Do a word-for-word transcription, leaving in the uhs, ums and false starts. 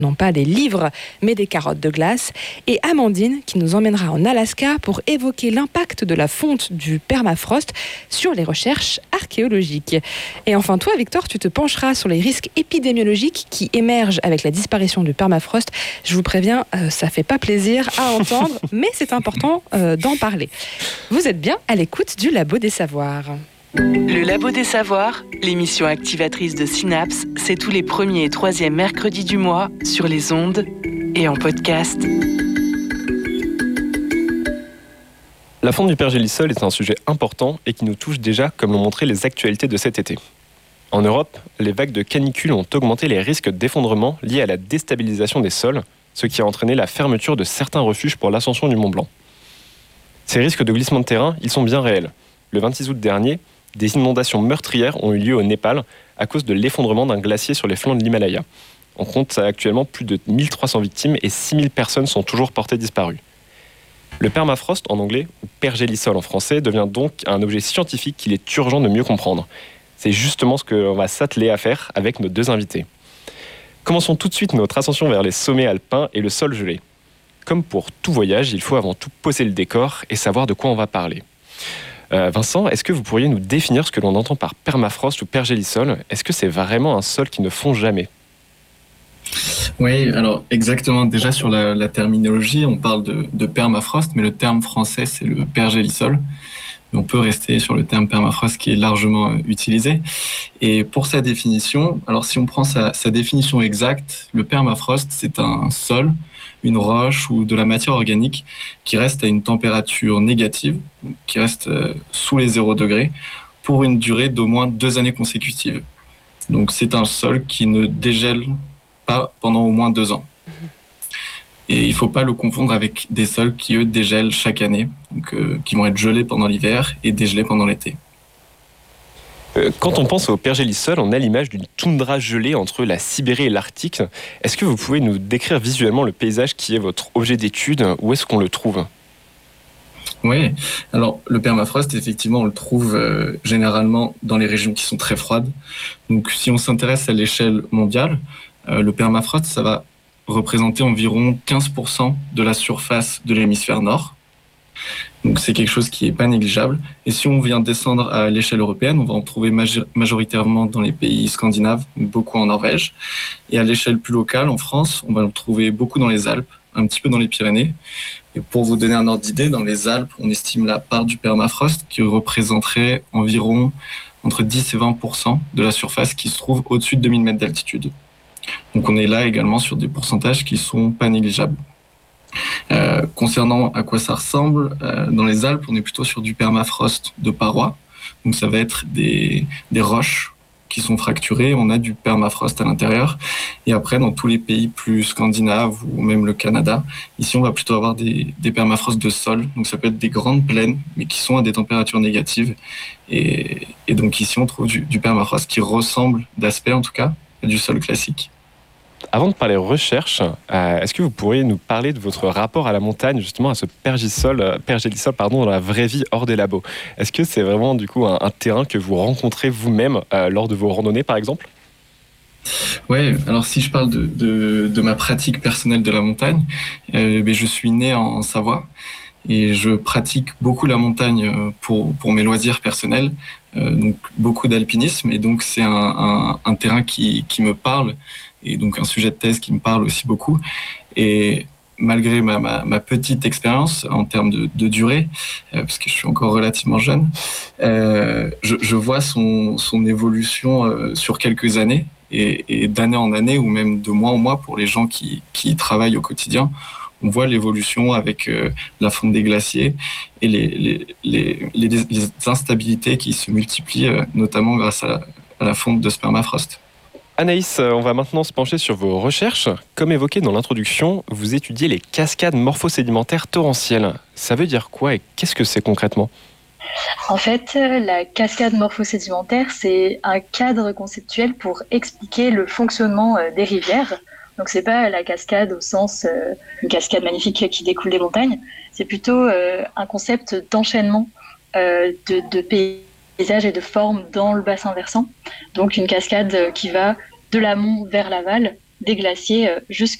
non pas des livres, mais des carottes de glace, et Amandine qui nous emmènera en Alaska pour évoquer l'impact de la fonte du permafrost sur les recherches archéologiques. Et enfin toi, Victor, tu te pencheras sur les risques épidémiologiques qui émergent avec la disparition du permafrost. Je vous préviens, euh, ça fait pas plaisir à entendre, mais c'est important euh, d'en parler. Vous êtes bien à l'écoute du Labo des Savoirs. Le Labo des Savoirs, l'émission activatrice de Synapse, c'est tous les premiers et troisièmes mercredis du mois sur les ondes et en podcast. La fonte du pergélisol est un sujet important et qui nous touche déjà, comme l'ont montré les actualités de cet été. En Europe, les vagues de canicule ont augmenté les risques d'effondrement liés à la déstabilisation des sols, ce qui a entraîné la fermeture de certains refuges pour l'ascension du Mont Blanc. Ces risques de glissement de terrain, ils sont bien réels. Le vingt-six août dernier, des inondations meurtrières ont eu lieu au Népal à cause de l'effondrement d'un glacier sur les flancs de l'Himalaya. On compte actuellement plus de mille trois cents victimes et six mille personnes sont toujours portées disparues. Le permafrost en anglais, ou pergélisol en français, devient donc un objet scientifique qu'il est urgent de mieux comprendre. C'est justement ce qu'on va s'atteler à faire avec nos deux invités. Commençons tout de suite notre ascension vers les sommets alpins et le sol gelé. Comme pour tout voyage, il faut avant tout poser le décor et savoir de quoi on va parler. Euh, Vincent, est-ce que vous pourriez nous définir ce que l'on entend par permafrost ou pergélisol ? Est-ce que c'est vraiment un sol qui ne fond jamais ? Oui, alors exactement. Déjà sur la, la terminologie, on parle de, de permafrost, mais le terme français c'est le pergélisol. On peut rester sur le terme permafrost qui est largement utilisé. Et pour sa définition, alors si on prend sa, sa définition exacte, le permafrost c'est un sol, une roche ou de la matière organique qui reste à une température négative, qui reste sous les zéro degrés, pour une durée d'au moins deux années consécutives. Donc c'est un sol qui ne dégèle pas pendant au moins deux ans. Et il ne faut pas le confondre avec des sols qui, eux, dégèlent chaque année, donc, euh, qui vont être gelés pendant l'hiver et dégelés pendant l'été. Quand on pense au pergélisol, on a l'image d'une toundra gelée entre la Sibérie et l'Arctique. Est-ce que vous pouvez nous décrire visuellement le paysage qui est votre objet d'étude ? Où est-ce qu'on le trouve ? Oui, alors le permafrost, effectivement, on le trouve euh, généralement dans les régions qui sont très froides. Donc si on s'intéresse à l'échelle mondiale, euh, le permafrost, ça va représenter environ quinze pour cent de la surface de l'hémisphère nord. Donc c'est quelque chose qui n'est pas négligeable. Et si on vient descendre à l'échelle européenne, on va en trouver major- majoritairement dans les pays scandinaves, beaucoup en Norvège. Et à l'échelle plus locale, en France, on va le trouver beaucoup dans les Alpes, un petit peu dans les Pyrénées. Et pour vous donner un ordre d'idée, dans les Alpes, on estime la part du permafrost qui représenterait environ entre dix et vingt pour cent de la surface qui se trouve au-dessus de deux mille mètres d'altitude. Donc on est là également sur des pourcentages qui sont pas négligeables. Euh, concernant à quoi ça ressemble, euh, dans les Alpes, on est plutôt sur du permafrost de parois. Donc ça va être des, des roches qui sont fracturées, on a du permafrost à l'intérieur. Et après, dans tous les pays plus scandinaves ou même le Canada, ici on va plutôt avoir des, des permafrosts de sol. Donc ça peut être des grandes plaines, mais qui sont à des températures négatives. Et, et donc ici on trouve du, du permafrost qui ressemble d'aspect en tout cas à du sol classique. Avant de parler recherche, euh, est-ce que vous pourriez nous parler de votre rapport à la montagne, justement à ce pergélisol, pergélisol pardon, dans la vraie vie hors des labos ? Est-ce que c'est vraiment du coup un, un terrain que vous rencontrez vous-même euh, lors de vos randonnées par exemple ? Oui, alors si je parle de, de, de ma pratique personnelle de la montagne, euh, ben je suis né en, en Savoie et je pratique beaucoup la montagne pour, pour mes loisirs personnels, euh, donc beaucoup d'alpinisme et donc c'est un, un, un terrain qui, qui me parle. Et donc un sujet de thèse qui me parle aussi beaucoup. Et malgré ma, ma, ma petite expérience en termes de, de durée, euh, parce que je suis encore relativement jeune, euh, je, je vois son, son évolution euh, sur quelques années, et, et d'année en année, ou même de mois en mois pour les gens qui, qui y travaillent au quotidien. On voit l'évolution avec euh, la fonte des glaciers et les, les, les, les, les instabilités qui se multiplient, euh, notamment grâce à la, à la fonte de ce permafrost. Anaïs, on va maintenant se pencher sur vos recherches. Comme évoqué dans l'introduction, vous étudiez les cascades morphosédimentaires torrentielles. Ça veut dire quoi et qu'est-ce que c'est concrètement ? En fait, la cascade morphosédimentaire, c'est un cadre conceptuel pour expliquer le fonctionnement des rivières. Donc c'est pas la cascade au sens euh, une cascade magnifique qui découle des montagnes, c'est plutôt euh, un concept d'enchaînement euh, de, de paysages et de formes dans le bassin versant. Donc une cascade qui va de l'amont vers l'aval des glaciers jusque